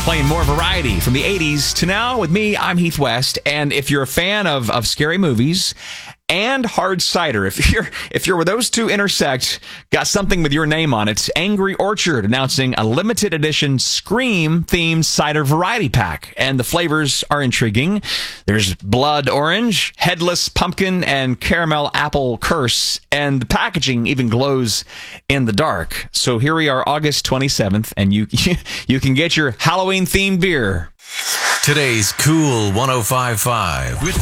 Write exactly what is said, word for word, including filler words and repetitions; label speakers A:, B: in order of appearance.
A: playing more variety from the eighties to now with me. I'm Heath West. And if you're a fan of, of scary movies and hard cider, if you're if you're where those two intersect, got something with your name on it, Angry Orchard announcing a limited edition Scream-themed cider variety pack. And the flavors are intriguing. There's blood orange, headless pumpkin, and caramel apple curse. And the packaging even glows in the dark. So here we are, August twenty-seventh, and you you can get your Halloween-themed beer.
B: Today's Cool one oh five point five.